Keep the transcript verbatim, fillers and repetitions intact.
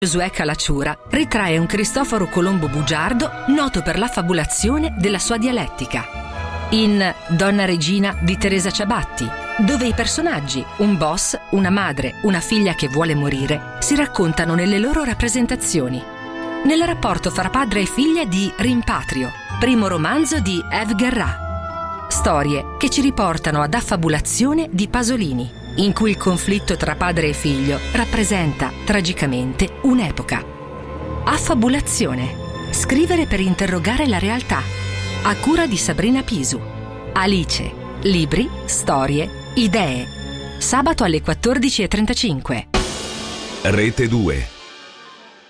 Giosuè Calacciura ritrae un Cristoforo Colombo bugiardo noto per l'affabulazione della sua dialettica. In Donna Regina di Teresa Ciabatti, dove i personaggi, un boss, una madre, una figlia che vuole morire, si raccontano nelle loro rappresentazioni. Nel rapporto fra padre e figlia di Rimpatrio, primo romanzo di Ève Guerrat. Storie che ci riportano ad Affabulazione di Pasolini, in cui il conflitto tra padre e figlio rappresenta tragicamente un'epoca. Affabulazione. Scrivere per interrogare la realtà. A cura di Sabrina Pisu. Alice. Libri, storie, idee. Sabato alle quattordici e trentacinque. Rete due.